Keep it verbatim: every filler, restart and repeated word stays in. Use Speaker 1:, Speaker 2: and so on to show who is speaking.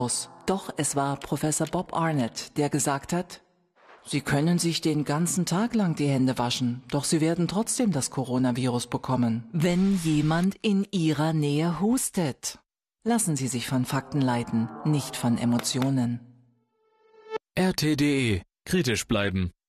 Speaker 1: Doch es war Professor Bob Arnett, der gesagt hat, Sie können sich den ganzen Tag lang die Hände waschen, doch Sie werden trotzdem das Coronavirus bekommen, wenn jemand in Ihrer Nähe hustet. Lassen Sie sich von Fakten leiten, nicht von Emotionen.
Speaker 2: R T punkt D E. Kritisch bleiben.